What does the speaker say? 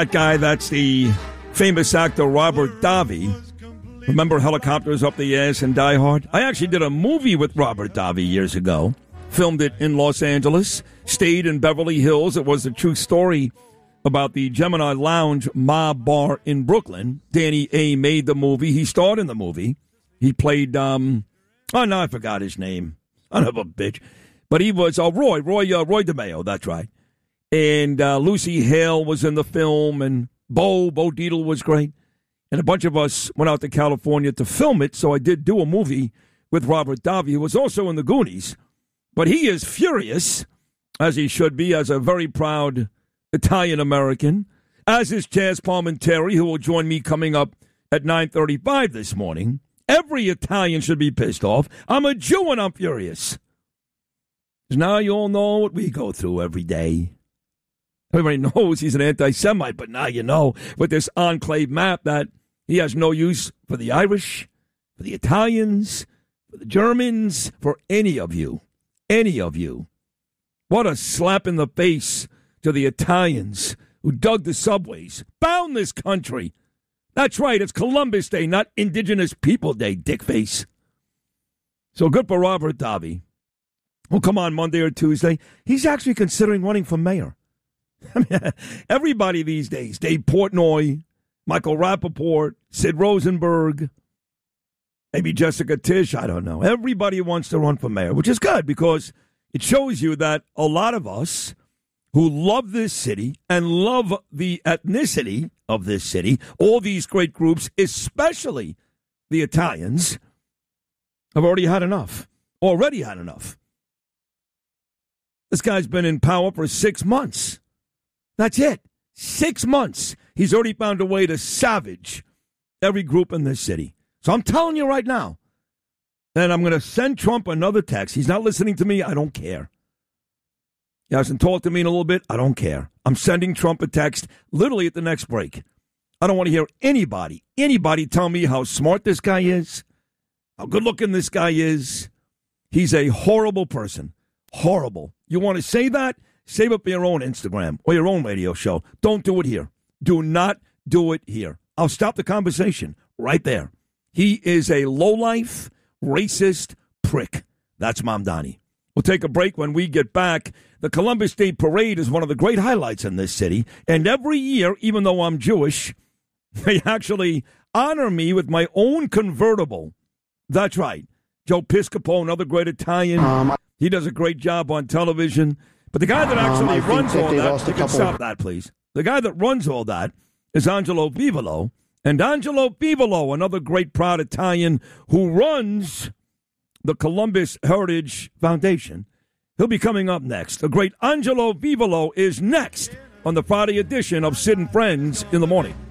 that guy? That's the famous actor Robert Davi. Remember Helicopters Up the Ass and Die Hard? I actually did a movie with Robert Davi years ago. Filmed it in Los Angeles. Stayed in Beverly Hills. It was a true story about the Gemini Lounge mob bar in Brooklyn. Danny A. made the movie. He starred in the movie. He played, I forgot his name. Son of a bitch. But he was Roy DeMeo, that's right. And Lucy Hale was in the film, and Bo Dietl was great. And a bunch of us went out to California to film it, so I did do a movie with Robert Davi, who was also in the Goonies. But he is furious, as he should be, as a very proud Italian-American, as is Chaz Palminteri, who will join me coming up at 9:35 this morning. Every Italian should be pissed off. I'm a Jew and I'm furious. Because now you all know what we go through every day. Everybody knows he's an anti-Semite, but now you know with this enclave map that he has no use for the Irish, for the Italians, for the Germans, for any of you. Any of you. What a slap in the face to the Italians who dug the subways, bound this country. That's right, it's Columbus Day, not Indigenous People Day, dickface. So good for Robert Davi. We'll come on Monday or Tuesday. He's actually considering running for mayor. I mean, everybody these days, Dave Portnoy, Michael Rappaport, Sid Rosenberg, maybe Jessica Tisch, I don't know. Everybody wants to run for mayor, which is good because it shows you that a lot of us who love this city and love the ethnicity of this city, all these great groups, especially the Italians, have already had enough. This guy's been in power for 6 months. That's it. 6 months. He's already found a way to savage every group in this city. So I'm telling you right now, and I'm going to send Trump another text. He's not listening to me. I don't care. He hasn't talked to me in a little bit. I don't care. I'm sending Trump a text literally at the next break. I don't want to hear anybody tell me how smart this guy is, how good looking this guy is. He's a horrible person. Horrible. You want to say that? Save up your own Instagram or your own radio show. Don't do it here. Do not do it here. I'll stop the conversation right there. He is a lowlife, racist prick. That's Mamdani. We'll take a break. When we get back, the Columbus Day Parade is one of the great highlights in this city. And every year, even though I'm Jewish, they actually honor me with my own convertible. That's right. Joe Piscopo, another great Italian. He does a great job on television. But the guy that actually runs all that, you can stop that, please. The guy that runs all that is Angelo Vivolo. And Angelo Vivolo, another great, proud Italian who runs the Columbus Heritage Foundation. He'll be coming up next. The great Angelo Vivolo is next on the Friday edition of Sid and Friends in the Morning.